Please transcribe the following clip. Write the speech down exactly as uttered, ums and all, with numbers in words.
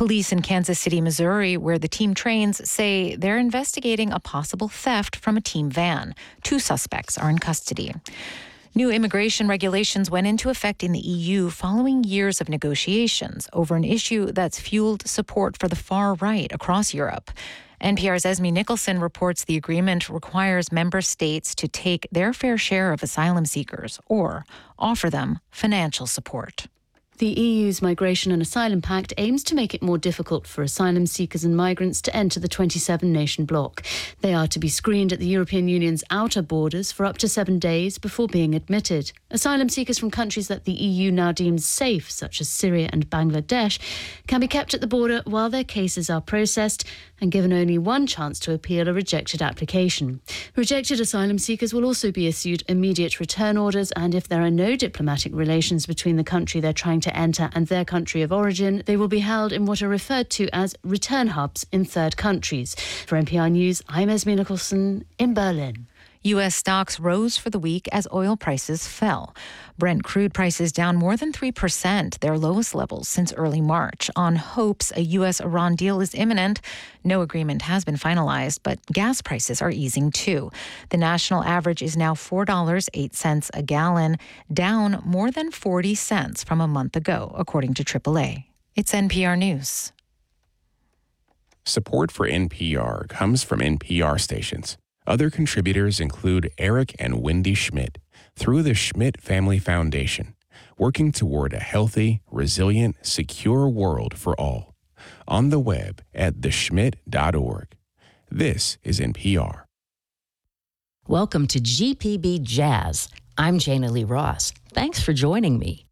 Police in Kansas City, Missouri, where the team trains, say they're investigating a possible theft from a team van. Two suspects are in custody. New immigration regulations went into effect in the E U following years of negotiations over an issue that's fueled support for the far right across Europe. N P R's Esme Nicholson reports the agreement requires member states to take their fair share of asylum seekers or offer them financial support. The E U's Migration and Asylum Pact aims to make it more difficult for asylum seekers and migrants to enter the twenty-seven nation bloc. They are to be screened at the European Union's outer borders for up to seven days before being admitted. Asylum seekers from countries that the E U now deems safe, such as Syria and Bangladesh, can be kept at the border while their cases are processed and given only one chance to appeal a rejected application. Rejected asylum seekers will also be issued immediate return orders, and if there are no diplomatic relations between the country they're trying to enter and their country of origin, they will be held in what are referred to as return hubs in third countries. For N P R News, I'm Esme Nicholson in Berlin. U S stocks rose for the week as oil prices fell. Brent crude prices down more than three percent, their lowest levels since early March, on hopes a U S Iran deal is imminent. No agreement has been finalized, but gas prices are easing too. The national average is now four dollars and eight cents a gallon, down more than forty cents from a month ago, according to triple A. It's N P R News. Support for N P R comes from N P R stations. Other contributors include Eric and Wendy Schmidt through the Schmidt Family Foundation, working toward a healthy, resilient, secure world for all. On the web at the schmidt dot org. This is N P R. Welcome to G P B Jazz. I'm Jana Lee Ross. Thanks for joining me.